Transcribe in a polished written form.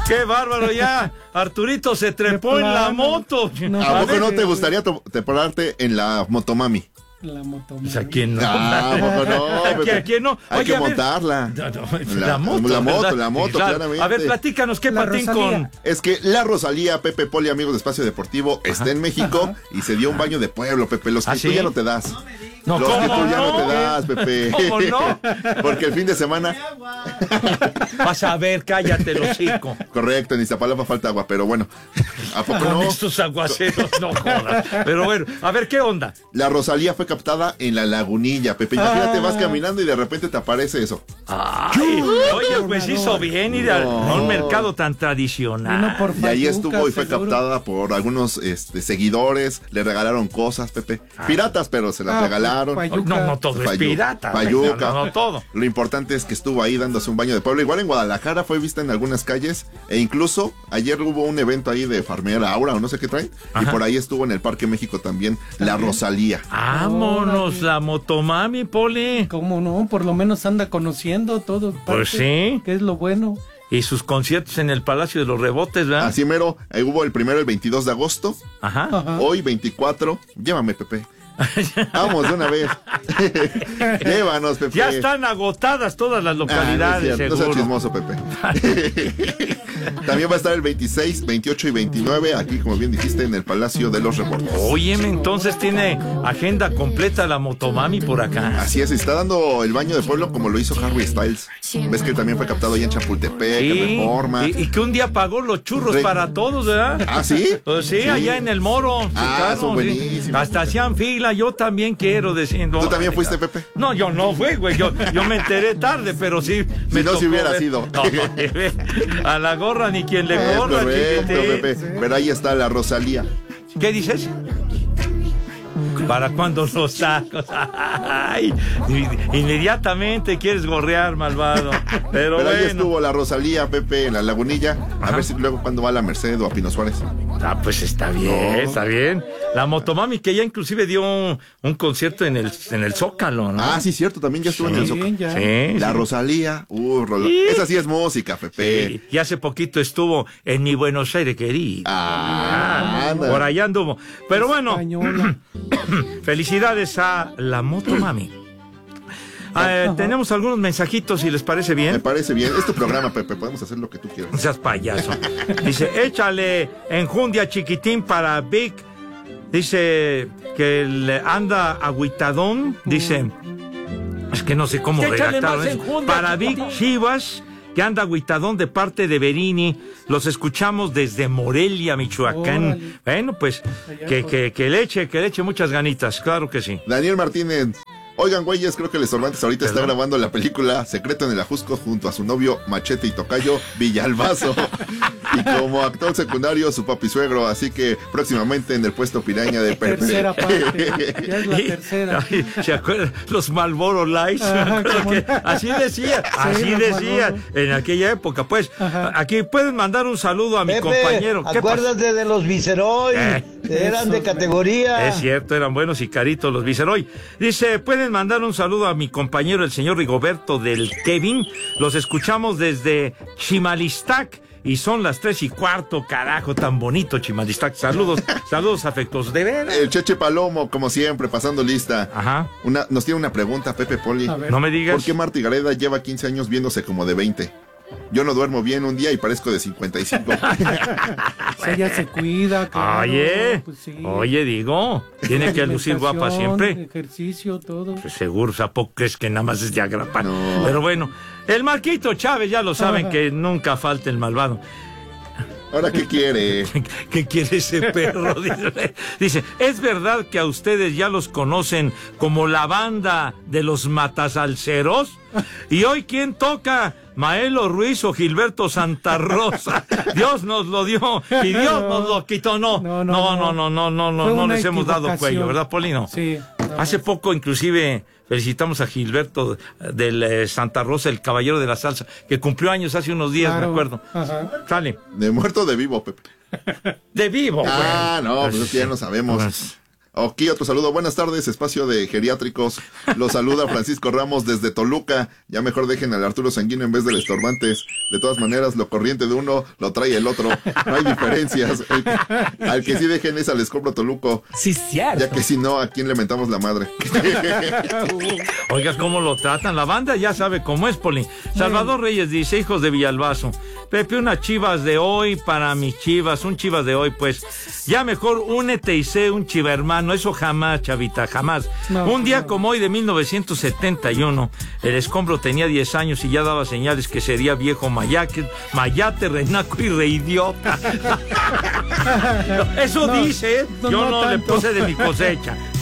¡Qué bárbaro! Ya Arturito se trepó en la moto. ¿A poco no te gustaría treparte en la Motomami? La Motomami. Pues, ¿a quién no? ¿A poco no? ¿A quién no? Hay que montarla. La moto, claro. Claramente. A ver, platícanos, ¿qué patín con...? Es que la Rosalía, Pepe Poli, amigos de Espacio Deportivo, está en México y se dio un baño de pueblo, Pepe. Los que tú ya no te das. No, los que tú ya no no te das, Pepe. ¿Cómo no? Porque el fin de semana... Vas a ver, cállate el hocico. Correcto, en Iztapalapa falta agua, pero bueno, ¿a poco no? Estos aguaceros, no jodas. Pero bueno, a ver, ¿qué onda? La Rosalía fue captada en la Lagunilla, Pepe. Imagínate, vas caminando y de repente te aparece eso. Ay, oye, pues hizo bien ir a un mercado tan tradicional. Y ahí estuvo y fue captada por algunos seguidores. Le regalaron cosas, Pepe. Piratas, pero se las regalaron. No todo es pirata. Payuca. No todo. Lo importante es que estuvo ahí dándose un baño de pueblo. Igual en Guadalajara fue vista en algunas calles. E incluso ayer hubo un evento ahí de Farmera Aura o no sé qué traen. Ajá. Y por ahí estuvo en el Parque México también la Rosalía. Vámonos, la Motomami, Poli. ¿Cómo no? Por lo menos anda conociendo todo. Pues sí. Que es lo bueno. Y sus conciertos en el Palacio de los Rebotes, ¿verdad? Así mero. Ahí hubo el primero el 22 de agosto. Ajá. Hoy 24. Llévame, Pepe. Vamos de una vez. Llévanos, Pepe. Ya están agotadas todas las localidades, no seas chismoso, Pepe. También va a estar el 26, 28 y 29 aquí, como bien dijiste, en el Palacio de los Reportes. Óyeme, entonces tiene agenda completa la Motomami por acá. Así es, está dando el baño de pueblo como lo hizo Harry Styles. Ves que también fue captado ahí en Chapultepec, en Reforma. Y que un día pagó los churros para todos, ¿verdad? ¿Ah, sí? Pues sí, allá en el Moro. Claro, son buenísimos. Sí. Hasta hacían fila, yo también quiero decir. ¿Tú también fuiste, Pepe? No, yo no fui, güey. Yo me enteré tarde, pero sí me tocó. Si hubiera sido. No, a la gorra ni quien le corra, Pepe. Pero ahí está la Rosalía. ¿Qué dices? ¿Para cuándo los tacos? Ay, inmediatamente quieres gorrear, malvado. Pero bueno. Ahí estuvo la Rosalía, Pepe, en la Lagunilla. A ver si luego cuando va a la Merced o a Pino Suárez. Ah, pues está bien, está bien. La Motomami, que ya inclusive dio un concierto en el Zócalo, ¿no? Ah, sí, cierto, también ya estuvo en el Zócalo. Sí, la Rosalía, esa sí es música, Pepe. Sí, y hace poquito estuvo en mi Buenos Aires, querido. Por allá anduvo. Pero bueno, felicidades a la Motomami. Tenemos algunos mensajitos, si les parece bien. Me parece bien. Es tu programa, Pepe. Podemos hacer lo que tú quieras. No seas payaso. Dice, échale enjundia, chiquitín, para Vic. Dice que le anda agüitadón. Dice, es que no sé cómo redactarlo. Para Vic Chivas, que anda agüitadón de parte de Berini. Los escuchamos desde Morelia, Michoacán. Bueno, pues que le eche muchas ganitas. Claro que sí. Daniel Martínez. Oigan, güeyes, creo que el Estorbantes ahorita está grabando la película Secreto en el Ajusco junto a su novio Machete y tocayo Villalbazo. Y como actor secundario, su papi suegro. Así que próximamente en el puesto piraña de Pepe. Tercera parte. Ya es la tercera. ¿Se acuerdan? Los Marlboro Lights. Así decía. Así decía en aquella época. Pues, aquí pueden mandar un saludo a mi compañero. Acuérdate de los Viceroy. Eran de categoría. Es cierto, eran buenos y caritos los Viceroy. Dice, pueden mandar un saludo a mi compañero, el señor Rigoberto del Kevin. Los escuchamos desde Chimalistac y son las 3:15, carajo, tan bonito Chimalistac. Saludos afectuosos. De veras. El Cheche Palomo, como siempre, pasando lista. Ajá. Nos tiene una pregunta, Pepe Poli. No me digas. ¿Por qué Marta Gareda lleva 15 años viéndose como de 20? Yo no duermo bien un día y parezco de 55. Ella se cuida, claro. Oye, pues sí. Digo, tiene que lucir guapa siempre. Ejercicio, todo. Pues seguro, ¿a poco crees que nada más es de agrapar? No. Pero bueno, el Marquito Chávez, ya lo saben, que nunca falta el malvado. ¿Ahora qué quiere? ¿Qué quiere ese perro? Dice, ¿es verdad que a ustedes ya los conocen como la banda de los matasalceros? ¿Y hoy quién toca? ¿Maelo Ruiz o Gilberto Santa Rosa? Dios nos lo dio y Dios nos lo quitó. No les hemos dado cuello, ¿verdad, Polino? Sí. Hace poco, inclusive, felicitamos a Gilberto del Santa Rosa, el caballero de la salsa, que cumplió años hace unos días, me acuerdo. Ajá. Sale. ¿De muerto o de vivo, Pepe? De vivo, güey. No, pues ya no sabemos. Aquí otro saludo. Buenas tardes, espacio de geriátricos. Los saluda Francisco Ramos desde Toluca. Ya mejor dejen al Arturo Sanguino en vez del Estorbantes. De todas maneras, lo corriente de uno lo trae el otro. No hay diferencias. Al que sí dejen es al Escombro Toluco. Sí, cierto. Ya que si no, ¿a quién le mentamos la madre? Oigas cómo lo tratan. La banda ya sabe cómo es, Poli. Salvador Reyes dice, hijos de Villalbazo. Pepe, unas chivas de hoy para mis chivas. Un chivas de hoy, pues. Ya mejor únete y sé un chiva hermano. Eso jamás, chavita, jamás. No, un día no. como hoy de 1971, el Escombro tenía 10 años y ya daba señales que sería viejo mayate, renaco y reidiota. Eso No, dice, no, yo no no le tanto. puse de mi cosecha.